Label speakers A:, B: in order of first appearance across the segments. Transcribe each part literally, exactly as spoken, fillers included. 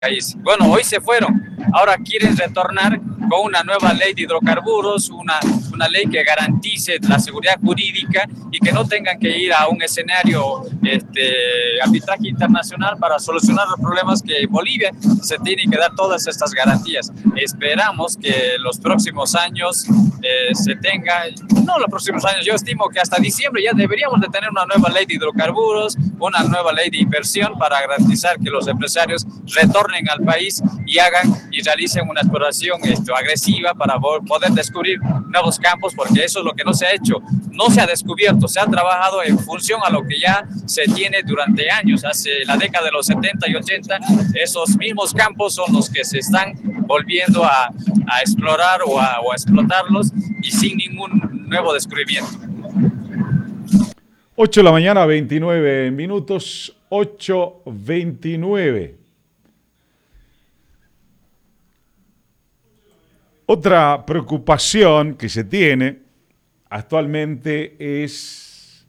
A: país. Bueno, hoy se fueron, ahora quieren retornar con una nueva ley de hidrocarburos, una, una ley que garantice la seguridad jurídica y que no tengan que ir a un escenario este, arbitraje internacional para solucionar los problemas que Bolivia se tiene que dar todas estas garantías. Esperamos que los próximos años eh, se tenga, no los próximos años, yo estimo que hasta diciembre ya deberíamos de tener una nueva ley de hidrocarburos, una nueva ley de inversión para garantizar que los empresarios retornen al país y hagan y realicen una exploración esto, agresiva para poder descubrir nuevos campos, porque eso es lo que no se ha hecho, no se ha descubierto, se ha trabajado en función a lo que ya se tiene durante años. Hace la década de los setenta y ochenta, esos mismos campos son los que se están volviendo a, a explorar o a, o a explotarlos y sin ningún nuevo descubrimiento.
B: ocho de la mañana, veintinueve minutos, ocho veintinueve. Otra preocupación que se tiene actualmente es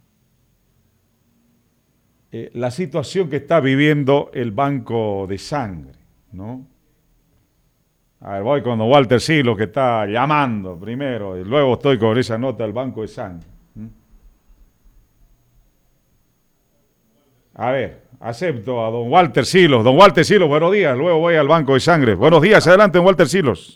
B: eh, la situación que está viviendo el Banco de Sangre, ¿no? A ver, voy con don Walter Silos, que está llamando primero, y luego estoy con esa nota del Banco de Sangre. ¿Mm? A ver, acepto a don Walter Silos. Don Walter Silos, buenos días, luego voy al Banco de Sangre. Buenos días, adelante, don Walter Silos.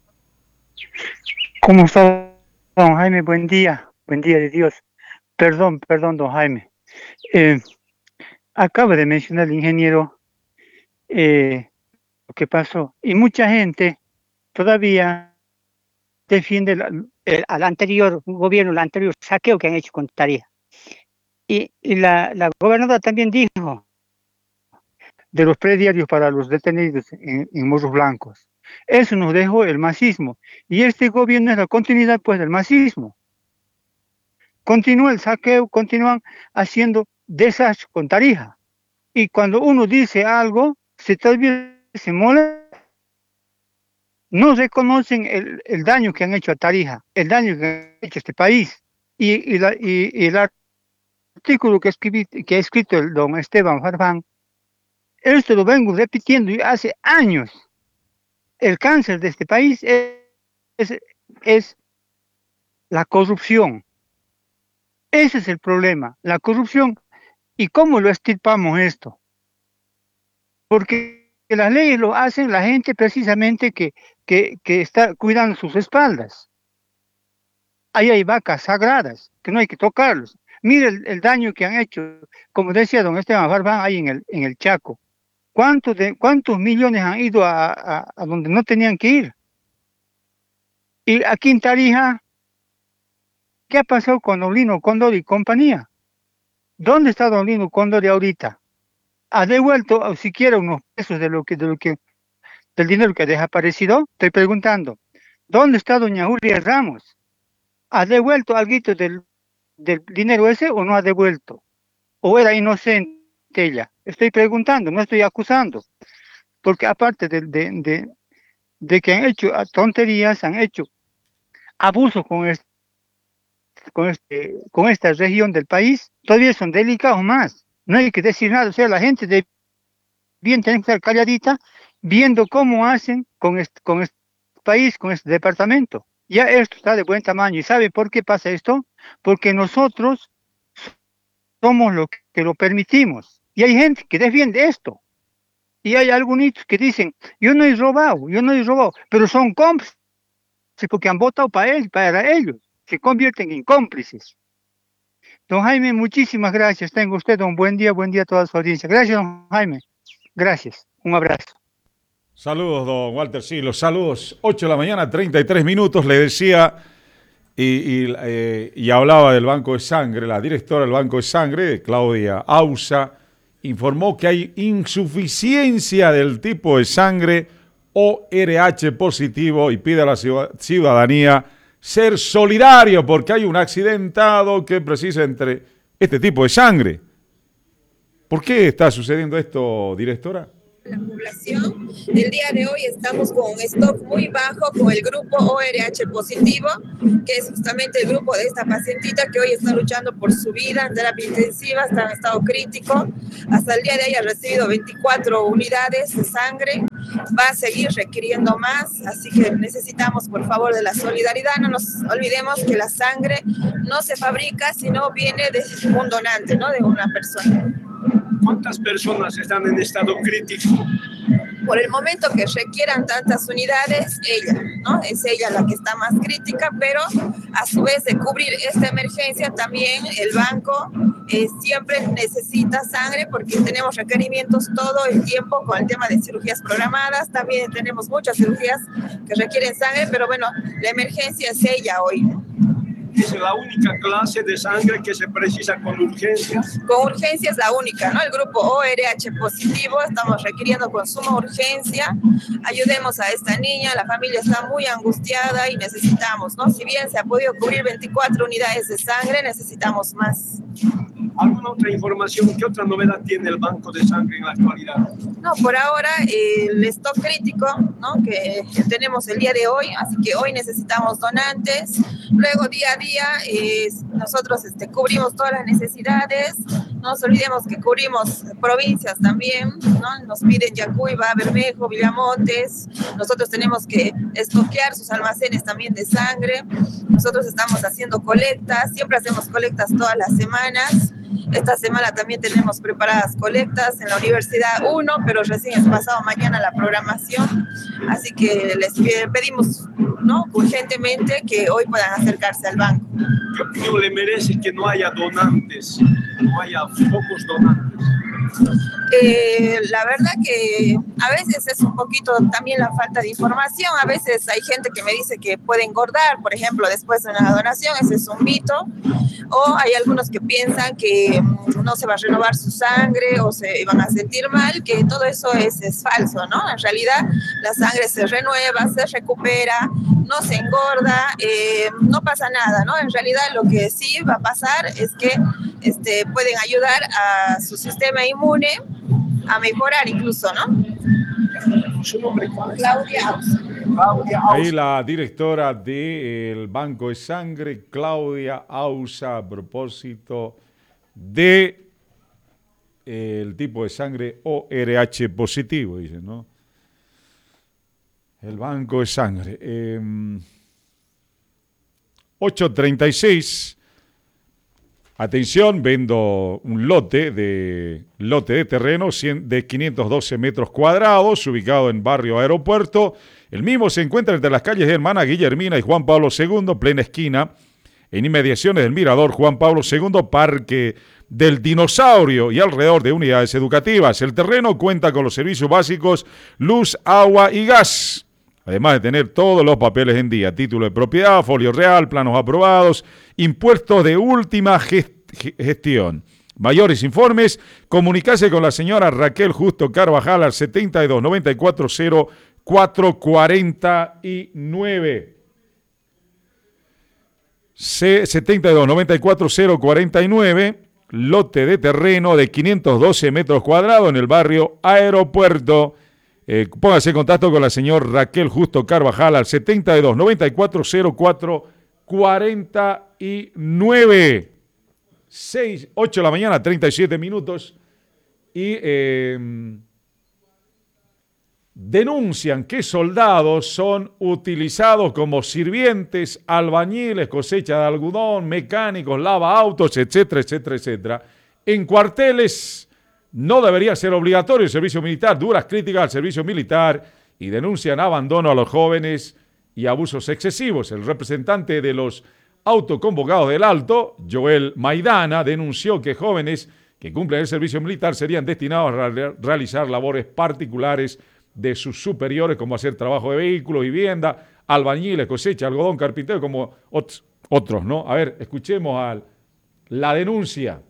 C: ¿Cómo está, don Jaime? Buen día, buen día de Dios. Perdón, perdón, don Jaime. Eh, acaba de mencionar el ingeniero eh, lo que pasó. Y mucha gente todavía defiende la, el, al anterior gobierno, el anterior saqueo que han hecho con Tarija. Y, y la, la gobernadora también dijo de los prediarios para los detenidos en, en Morros Blancos. Eso nos dejó el masismo. Y este gobierno es la continuidad pues del masismo. Continúa el saqueo, continúan haciendo desastres con Tarija. Y cuando uno dice algo, se todavía se molesta. No reconocen el, el daño que han hecho a Tarija, el daño que han hecho a este país. Y, y, la, y, y el artículo que, escribí, que ha escrito el don Esteban Farfán, esto lo vengo repitiendo hace años. El cáncer de este país es, es, es la corrupción. Ese es el problema, la corrupción. ¿Y cómo lo extirpamos esto? Porque las leyes lo hacen la gente precisamente que, que, que está cuidando sus espaldas. Ahí hay vacas sagradas, que no hay que tocarlos. Mire el, el daño que han hecho, como decía don Esteban Farfán, ahí en el, en el Chaco. ¿Cuántos, de, ¿Cuántos millones han ido a, a, a donde no tenían que ir? Y aquí en Tarija, ¿qué ha pasado con don Lino Cóndor y compañía? ¿Dónde está don Lino Cóndor ahorita? ¿Ha devuelto siquiera unos pesos de lo que, de lo que, del dinero que ha desaparecido? Estoy preguntando. ¿Dónde está doña Julia Ramos? ¿Ha devuelto algo del, del dinero ese o no ha devuelto? ¿O era inocente ella? Estoy preguntando, no estoy acusando. Porque aparte de, de, de, de que han hecho tonterías, han hecho abusos con, este, con, este, con esta región del país, todavía son delicados más. No hay que decir nada. O sea, la gente de bien tiene que estar calladita viendo cómo hacen con este, con este país, con este departamento. Ya esto está de buen tamaño. ¿Y sabe por qué pasa esto? Porque nosotros somos los que lo permitimos. Y hay gente que defiende esto. Y hay algunos que dicen, yo no he robado, yo no he robado, pero son cómplices porque han votado para él, para ellos. Se convierten en cómplices. Don Jaime, muchísimas gracias. Tenga usted un buen día, buen día a toda su audiencia. Gracias, don Jaime. Gracias. Un abrazo.
B: Saludos, don Walter Silos. Saludos. ocho de la mañana, treinta y tres minutos. Le decía y, y, eh, y hablaba del Banco de Sangre. La directora del Banco de Sangre, Claudia Ausa, informó que hay insuficiencia del tipo de sangre O R H positivo y pide a la ciudadanía ser solidario porque hay un accidentado que precisa entre este tipo de sangre. ¿Por qué está sucediendo esto, directora?
D: la población. El día de hoy estamos con un stock muy bajo con el grupo O R H positivo, que es justamente el grupo de esta pacientita que hoy está luchando por su vida en terapia intensiva, está en estado crítico. Hasta el día de hoy ha recibido veinticuatro unidades de sangre, va a seguir requiriendo más, así que necesitamos por favor de la solidaridad. No nos olvidemos que la sangre no se fabrica, sino viene de un donante, ¿no? De una persona.
E: ¿Cuántas personas están en estado crítico?
D: Por el momento que requieran tantas unidades, ella, ¿no? Es ella la que está más crítica, pero a su vez de cubrir esta emergencia también el banco eh, siempre necesita sangre porque tenemos requerimientos todo el tiempo con el tema de cirugías programadas, también tenemos muchas cirugías que requieren sangre, pero bueno, la emergencia es ella hoy, ¿no?
E: Es la única clase de sangre que se precisa con urgencia.
D: Con urgencia es la única, ¿no? El grupo O R H positivo, estamos requiriendo con suma urgencia. Ayudemos a esta niña, la familia está muy angustiada y necesitamos, ¿no? Si bien se ha podido cubrir veinticuatro unidades de sangre, necesitamos más.
E: ¿Alguna otra información? ¿Qué otra novedad tiene el banco de sangre en la actualidad?
D: No, por ahora eh, el stock crítico, ¿no? que, que tenemos el día de hoy, así que hoy necesitamos donantes. Luego día a día eh, nosotros este, cubrimos todas las necesidades. No nos olvidemos que cubrimos provincias también, ¿no? Nos piden Yacuiba, Bermejo, Villamontes. Nosotros tenemos que estoquear sus almacenes también de sangre. Nosotros estamos haciendo colectas, siempre hacemos colectas todas las semanas. Esta semana también tenemos preparadas colectas en la Universidad uno, pero recién es pasado mañana la programación. Así que les pedimos, ¿no? urgentemente que hoy puedan acercarse al banco.
E: ¿Qué opinión le merece que no haya donantes, no haya pocos donantes?
D: Eh, la verdad que a veces es un poquito también la falta de información. A veces hay gente que me dice que puede engordar, por ejemplo, después de una donación. Ese es un mito. O hay algunos que piensan que no se va a renovar su sangre o se van a sentir mal, que todo eso es, es falso, ¿no? En realidad la sangre se renueva, se recupera, no se engorda, eh, no pasa nada, ¿no? En realidad lo que sí va a pasar es que este, pueden ayudar a su sistema inmune a mejorar incluso, ¿no?
E: ¿Su nombre cuál es?
D: Claudia Ausa.
E: Claudia Ausa.
B: Ahí la directora del Banco de Sangre, Claudia Ausa, a propósito de eh, el tipo de sangre O R H positivo, dice, ¿no? El Banco de Sangre. Eh, ocho treinta y seis. Atención, vendo un lote de lote de terreno de quinientos doce metros cuadrados, ubicado en barrio Aeropuerto. El mismo se encuentra entre las calles de Hermana Guillermina y Juan Pablo segundo, plena esquina, en inmediaciones del Mirador Juan Pablo segundo, Parque del Dinosaurio y alrededor de unidades educativas. El terreno cuenta con los servicios básicos, luz, agua y gas. Además de tener todos los papeles en día, título de propiedad, folio real, planos aprobados, impuestos de última gest- gestión. Mayores informes, comunicarse con la señora Raquel Justo Carvajal al setenta y dos noventa y cuatro cero cuatro cuarenta y nueve. C setenta y dos noventa y cuatro cero cuarenta y nueve, lote de terreno de quinientos doce metros cuadrados en el barrio Aeropuerto. Eh, póngase en contacto con la señora Raquel Justo Carvajal al setenta y dos noventa y cuatro cero cuatro cuarenta y nueve. seis, ocho de la mañana, treinta y siete minutos. Y eh, denuncian que soldados son utilizados como sirvientes, albañiles, cosecha de algodón, mecánicos, lava autos, etcétera, etcétera, etcétera. En cuarteles no debería ser obligatorio el servicio militar, duras críticas al servicio militar y denuncian abandono a los jóvenes y abusos excesivos. El representante de los autoconvocados del Alto, Joel Maidana, denunció que jóvenes que cumplen el servicio militar serían destinados a re- realizar labores particulares de sus superiores, como hacer trabajo de vehículos, vivienda, albañiles, cosecha, algodón, carpintero, como ot- otros, ¿no? A ver, escuchemos a la denuncia.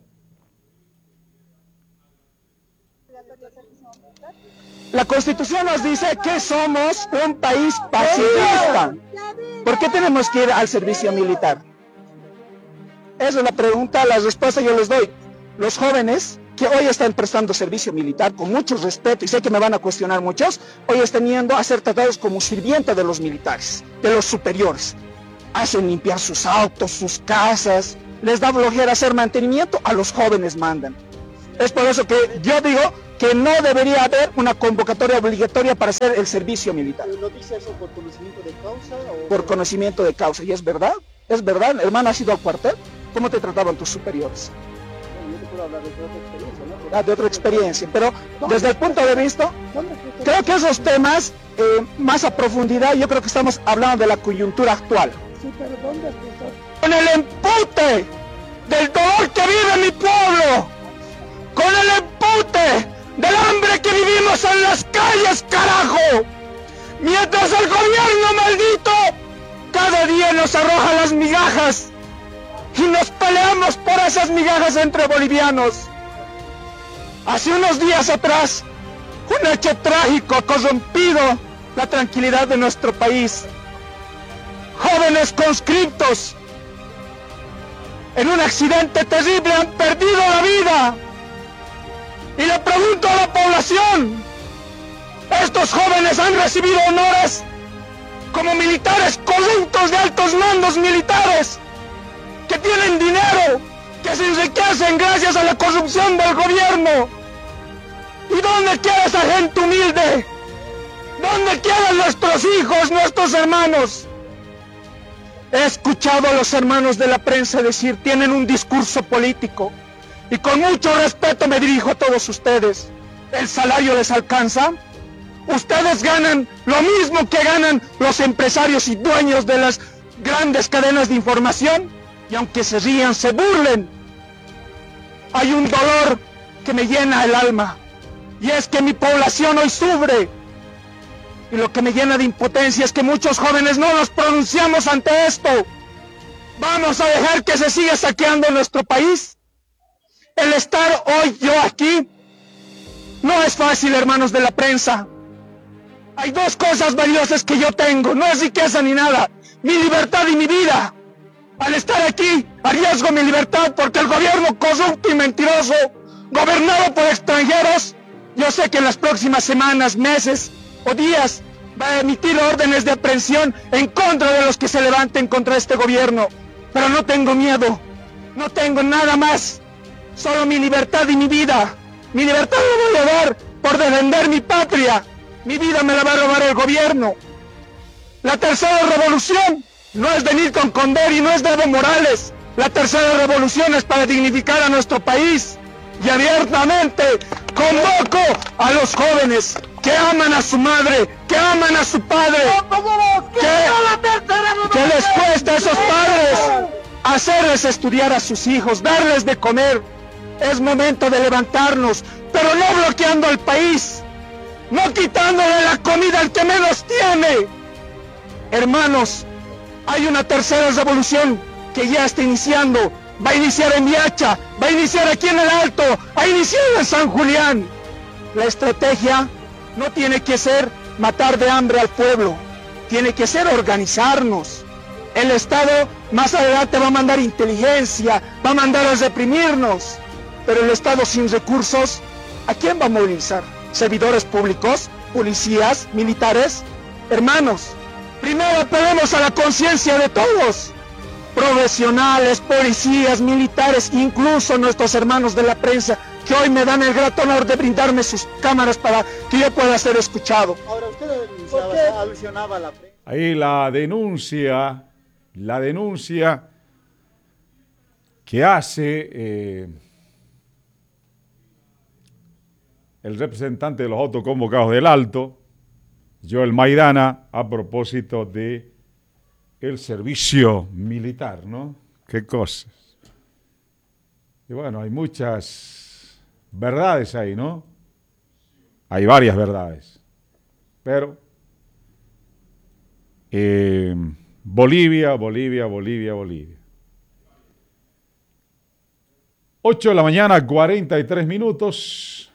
F: La Constitución nos dice que somos un país pacifista. ¿Por qué tenemos que ir al servicio militar? Esa es la pregunta, la respuesta yo les doy. Los jóvenes que hoy están prestando servicio militar con mucho respeto, y sé que me van a cuestionar muchos, hoy están yendo a ser tratados como sirvienta de los militares, de los superiores. Hacen limpiar sus autos, sus casas, les da flojera hacer mantenimiento, a los jóvenes mandan. Es por eso que yo digo que no debería haber una convocatoria obligatoria para hacer el servicio militar.
G: ¿Lo dice eso por conocimiento de causa? O...
F: Por conocimiento de causa, y es verdad, es verdad, hermano, ¿has ido al cuartel? ¿Cómo te trataban tus superiores?
G: Bueno, yo te puedo hablar de otra experiencia, ¿no?
F: Ah, de otra experiencia, pero desde el punto de vista, creo que esos temas, eh, más a profundidad, yo creo que estamos hablando de la coyuntura actual.
G: Sí, pero ¿dónde has pensado?
F: Con el empute del dolor que vive mi pueblo, con el empute del hambre que vivimos en las calles, carajo, mientras el gobierno maldito cada día nos arroja las migajas y nos peleamos por esas migajas entre bolivianos. Hace unos días atrás, un hecho trágico ha corrompido la tranquilidad de nuestro país. Jóvenes conscriptos en un accidente terrible han perdido la vida. Y le pregunto a la población, ¿estos jóvenes han recibido honores como militares corruptos de altos mandos militares que tienen dinero, que se enriquecen gracias a la corrupción del gobierno? ¿Y dónde queda esa gente humilde? ¿Dónde quedan nuestros hijos, nuestros hermanos? He escuchado a los hermanos de la prensa decir, tienen un discurso político, y con mucho respeto me dirijo a todos ustedes. ¿El salario les alcanza? Ustedes ganan lo mismo que ganan los empresarios y dueños de las grandes cadenas de información, y aunque se rían, se burlen, hay un dolor que me llena el alma, y es que mi población hoy sufre. Y lo que me llena de impotencia es que muchos jóvenes no nos pronunciamos ante esto. ¿Vamos a dejar que se siga saqueando nuestro país? El estar hoy yo aquí no es fácil, hermanos de la prensa. Hay dos cosas valiosas que yo tengo, no es riqueza ni nada, mi libertad y mi vida. Al estar aquí, arriesgo mi libertad porque el gobierno corrupto y mentiroso, gobernado por extranjeros, yo sé que en las próximas semanas, meses o días va a emitir órdenes de aprehensión en contra de los que se levanten contra este gobierno. Pero no tengo miedo, no tengo nada más, solo mi libertad y mi vida. Mi libertad la voy a dar por defender mi patria, mi vida me la va a robar el gobierno. La tercera revolución no es venir con Condor y no es de Evo Morales. La tercera revolución es para dignificar a nuestro país. Y abiertamente convoco a los jóvenes que aman a su madre, que aman a su padre, que, que les cuesta a esos padres hacerles estudiar a sus hijos, darles de comer. Es momento de levantarnos, pero no bloqueando al país, no quitándole la comida al que menos tiene. Hermanos, hay una tercera revolución que ya está iniciando. Va a iniciar en Viacha, va a iniciar aquí en el Alto, ha iniciado en San Julián. La estrategia no tiene que ser matar de hambre al pueblo, tiene que ser organizarnos. El Estado más adelante va a mandar inteligencia, va a mandar a reprimirnos, pero el Estado sin recursos, ¿a quién va a movilizar? ¿Servidores públicos? ¿Policías? ¿Militares? Hermanos, primero apelemos a la conciencia de todos. Profesionales, policías, militares, incluso nuestros hermanos de la prensa, que hoy me dan el grato honor de brindarme sus cámaras para que yo pueda ser escuchado.
G: Ahora, usted alusionaba, alusionaba a la prensa.
B: Ahí la denuncia, la denuncia que hace eh, el representante de los autoconvocados del Alto, Joel Maidana, a propósito de el servicio militar, ¿no? Qué cosas. Y bueno, hay muchas verdades ahí, ¿no? Hay varias verdades. Pero eh, Bolivia, Bolivia, Bolivia, Bolivia. ocho de la mañana, cuarenta y tres minutos.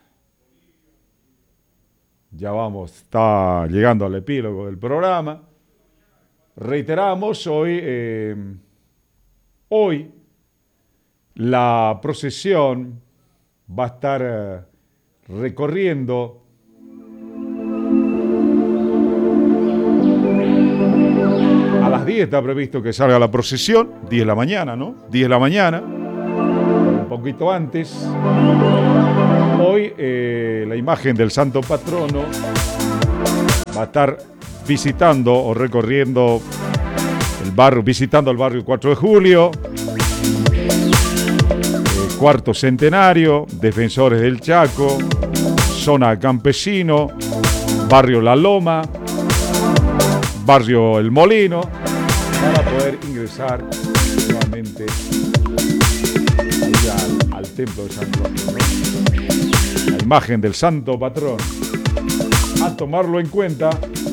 B: Ya vamos, está llegando al epílogo del programa. Reiteramos, hoy, eh, hoy la procesión va a estar eh, recorriendo a las diez. Está previsto que salga la procesión, diez de la mañana, ¿no? diez de la mañana, un poquito antes. Hoy eh, la imagen del Santo Patrono va a estar visitando o recorriendo el barrio, visitando el barrio cuatro de julio, eh, cuarto centenario, Defensores del Chaco, zona Campesino, barrio La Loma, barrio El Molino, para poder ingresar nuevamente al, al templo de San Roque, ¿no? La imagen del Santo Patrón. A tomarlo en cuenta.